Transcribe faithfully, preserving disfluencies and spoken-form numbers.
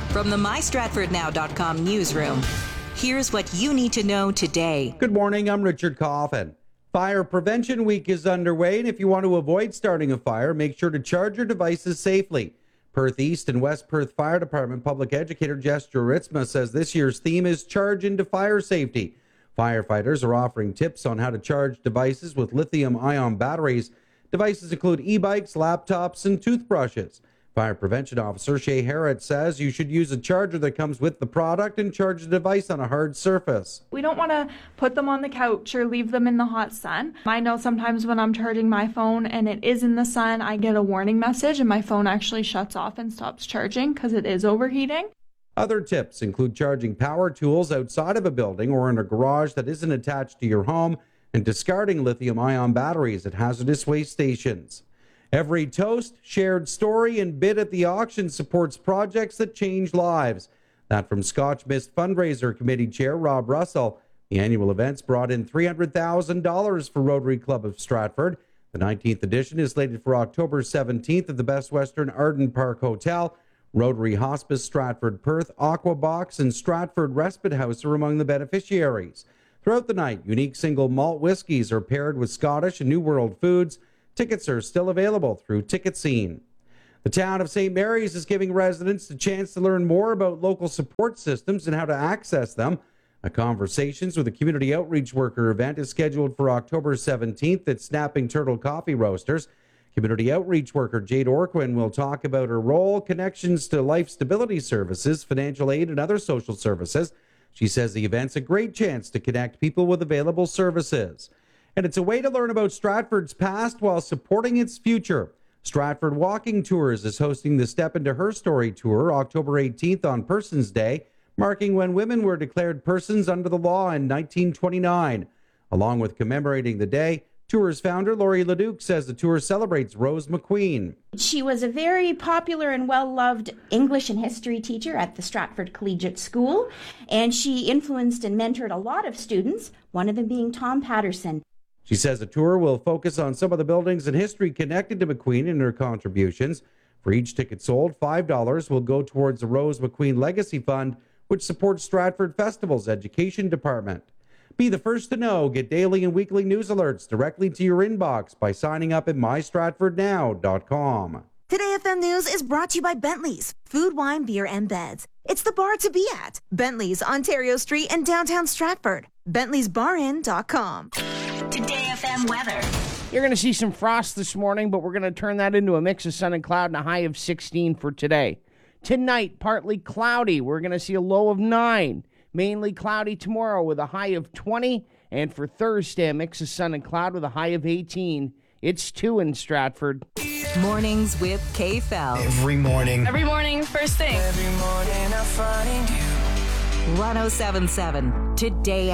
From the my stratford now dot com newsroom, here's what you need to know today. Good morning, I'm Richard Coffin. Fire Prevention Week is underway, and if you want to avoid starting a fire, make sure to charge your devices safely. Perth East and West Perth Fire Department public educator Jess Juritsma says this year's theme is Charge into Fire Safety. Firefighters are offering tips on how to charge devices with lithium-ion batteries. Devices include e-bikes, laptops, and toothbrushes. Fire Prevention Officer Shay Harrod says you should use a charger that comes with the product and charge the device on a hard surface. We don't want to put them on the couch or leave them in the hot sun. I know sometimes when I'm charging my phone and it is in the sun, I get a warning message and my phone actually shuts off and stops charging because it is overheating. Other tips include charging power tools outside of a building or in a garage that isn't attached to your home and discarding lithium-ion batteries at hazardous waste stations. Every toast, shared story, and bid at the auction supports projects that change lives. That from Scotch Mist Fundraiser Committee Chair Rob Russell. The annual events brought in three hundred thousand dollars for Rotary Club of Stratford. The nineteenth edition is slated for October seventeenth at the Best Western Arden Park Hotel. Rotary Hospice Stratford Perth, Aquabox, and Stratford Respite House are among the beneficiaries. Throughout the night, unique single malt whiskies are paired with Scottish and New World foods. Tickets are still available through Ticket Scene. The town of Saint Mary's is giving residents the chance to learn more about local support systems and how to access them. A Conversations with a Community Outreach Worker event is scheduled for October seventeenth at Snapping Turtle Coffee Roasters. Community Outreach Worker Jade Orquin will talk about her role, connections to life stability services, financial aid, and other social services. She says the event's a great chance to connect people with available services. And it's a way to learn about Stratford's past while supporting its future. Stratford Walking Tours is hosting the Step Into Her Story Tour October eighteenth on Persons Day, marking when women were declared persons under the law in nineteen twenty-nine. Along with commemorating the day, Tour's founder Laurie Leduc says the tour celebrates Rose McQueen. She was a very popular and well-loved English and history teacher at the Stratford Collegiate School, and she influenced and mentored a lot of students, one of them being Tom Patterson. She says the tour will focus on some of the buildings and history connected to McQueen and her contributions. For each ticket sold, five dollars will go towards the Rose McQueen Legacy Fund, which supports Stratford Festival's education department. Be the first to know. Get daily and weekly news alerts directly to your inbox by signing up at my stratford now dot com. Today F M News is brought to you by Bentley's, food, wine, beer, and beds. It's the bar to be at. Bentley's, Ontario Street in downtown Stratford. Bentley's Bar Inn dot com. Today F M weather. You're going to see some frost this morning, but we're going to turn that into a mix of sun and cloud and a high of sixteen for today. Tonight, partly cloudy. We're going to see a low of nine. Mainly cloudy tomorrow with a high of twenty. And for Thursday, a mix of sun and cloud with a high of eighteen. It's two in Stratford. Mornings with K F L. Every morning. Every morning, first thing. Every morning I find you. one oh seven point seven. Today